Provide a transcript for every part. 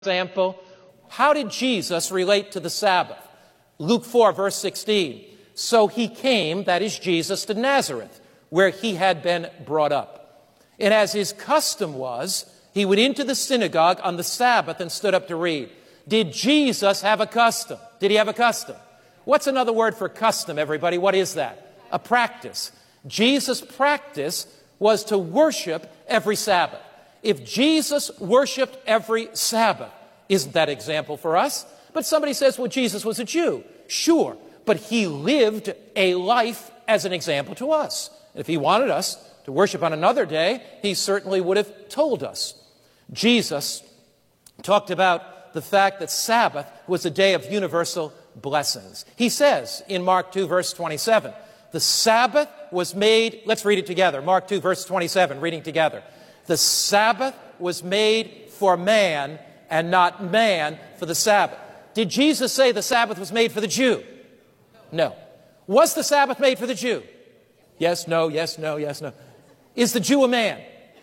example, how did Jesus relate to the Sabbath? Luke 4, verse 16. So he came, that is Jesus, to Nazareth, where he had been brought up. And as his custom was, he went into the synagogue on the Sabbath and stood up to read. Did Jesus have a custom? Did he have a custom? What's another word for custom, everybody? What is that? A practice. Jesus' practice was to worship every Sabbath. If Jesus worshiped every Sabbath, isn't that example for us? But somebody says, well, Jesus was a Jew. Sure, but he lived a life as an example to us. If he wanted us to worship on another day, he certainly would have told us. Jesus talked about the fact that Sabbath was a day of universal blessings. He says in Mark 2, verse 27, the Sabbath was made, let's read it together. Mark 2, verse 27, reading together. The Sabbath was made for man and not man for the Sabbath. Did Jesus say the Sabbath was made for the Jew? No. Was the Sabbath made for the Jew? Yes, no, yes, no, yes, no. Is the Jew a man?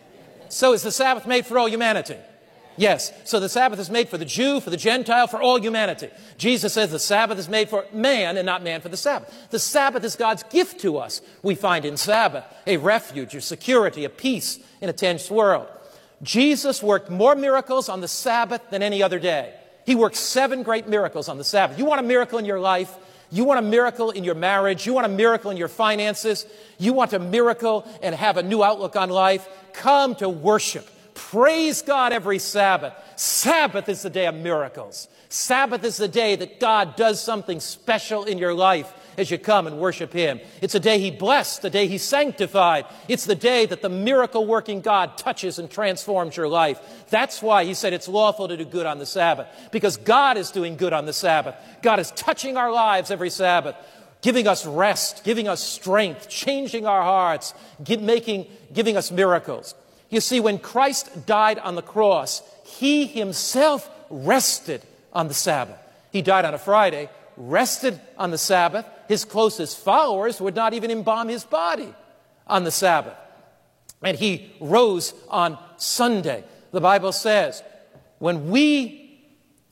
So is the Sabbath made for all humanity? Yes. So the Sabbath is made for the Jew, for the Gentile, for all humanity. Jesus says the Sabbath is made for man and not man for the Sabbath. The Sabbath is God's gift to us. We find in Sabbath a refuge, a security, a peace in a tense world. Jesus worked more miracles on the Sabbath than any other day. He worked 7 great miracles on the Sabbath. You want a miracle in your life? You want a miracle in your marriage? You want a miracle in your finances? You want a miracle and have a new outlook on life? Come to worship. Praise God every Sabbath. Sabbath is the day of miracles. Sabbath is the day that God does something special in your life as you come and worship Him. It's a day He blessed, the day He sanctified. It's the day that the miracle-working God touches and transforms your life. That's why He said it's lawful to do good on the Sabbath, because God is doing good on the Sabbath. God is touching our lives every Sabbath, giving us rest, giving us strength, changing our hearts, giving us miracles. You see, when Christ died on the cross, He Himself rested on the Sabbath. He died on a Friday, rested on the Sabbath. His closest followers would not even embalm His body on the Sabbath. And He rose on Sunday. The Bible says, when we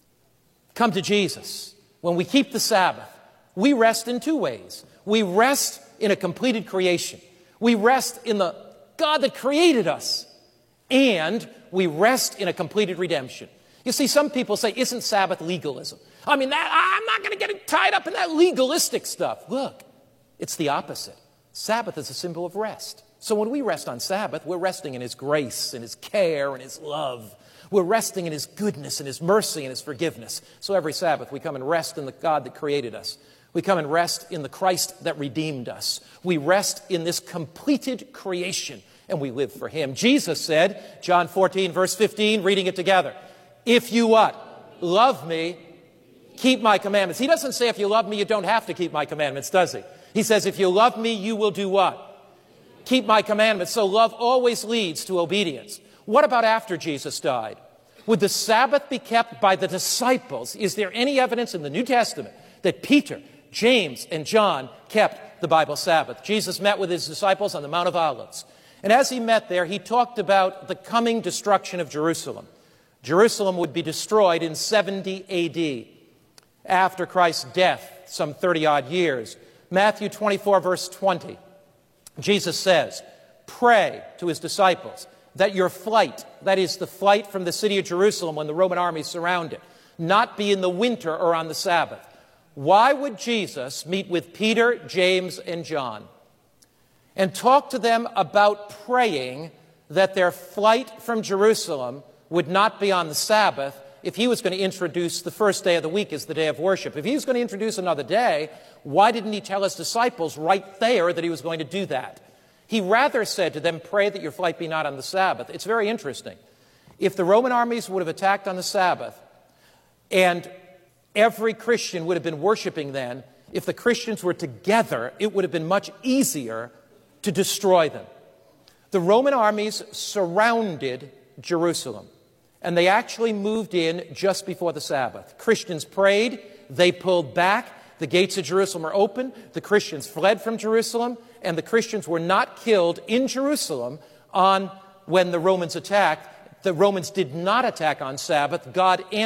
come to Jesus, when we keep the Sabbath, we rest in 2 ways. We rest in a completed creation. We rest in the God that created us. And we rest in a completed redemption. You see, some people say, isn't Sabbath legalism? I mean, I'm not going to get tied up in that legalistic stuff. Look, it's the opposite. Sabbath is a symbol of rest. So when we rest on Sabbath, we're resting in His grace and His care and His love. We're resting in His goodness and His mercy and His forgiveness. So every Sabbath we come and rest in the God that created us. We come and rest in the Christ that redeemed us. We rest in this completed creation, and we live for Him. Jesus said, John 14, verse 15, reading it together, if you what? Love me, keep my commandments. He doesn't say if you love me, you don't have to keep my commandments, does He? He says if you love me, you will do what? Keep my commandments. So love always leads to obedience. What about after Jesus died? Would the Sabbath be kept by the disciples? Is there any evidence in the New Testament that Peter, James, and John kept the Bible Sabbath? Jesus met with His disciples on the Mount of Olives. And as He met there, He talked about the coming destruction of Jerusalem. Jerusalem would be destroyed in 70 A.D. after Christ's death, some 30-odd years. Matthew 24, verse 20, Jesus says, pray to His disciples that your flight, that is the flight from the city of Jerusalem when the Roman army surround it, not be in the winter or on the Sabbath. Why would Jesus meet with Peter, James, and John and talk to them about praying that their flight from Jerusalem would not be on the Sabbath if He was going to introduce the first day of the week as the day of worship? If He was going to introduce another day, why didn't He tell His disciples right there that He was going to do that? He rather said to them, pray that your flight be not on the Sabbath. It's very interesting. If the Roman armies would have attacked on the Sabbath and every Christian would have been worshiping then, if the Christians were together, it would have been much easier to destroy them. The Roman armies surrounded Jerusalem, and they actually moved in just before the Sabbath. Christians prayed, they pulled back, the gates of Jerusalem were open, the Christians fled from Jerusalem, and the Christians were not killed in Jerusalem when the Romans attacked. the Romans did not attack on Sabbath, God